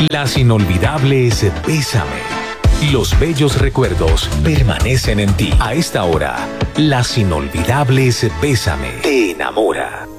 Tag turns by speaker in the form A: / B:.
A: Las inolvidables Bésame. Los bellos recuerdos permanecen en ti. A esta hora, Las inolvidables Bésame te enamora.